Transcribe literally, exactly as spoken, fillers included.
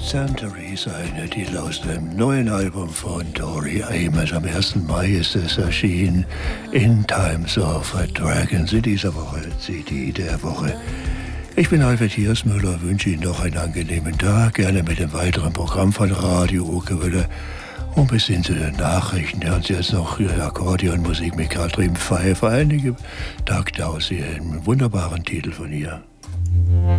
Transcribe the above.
Theresa, eine Titel aus dem neuen Album von Tori Amos. Am ersten Mai ist es erschienen. In Times of Dragons, in dieser Woche C D der Woche. Ich bin Alfred Hiersmüller, wünsche Ihnen noch einen angenehmen Tag, gerne mit dem weiteren Programm von Radio Uckerwelle. Und bis hin zu den Nachrichten hören Sie jetzt noch Akkordeonmusik mit Katrin Pfeiffer, einige Takte aus ihrem wunderbaren Titel von ihr.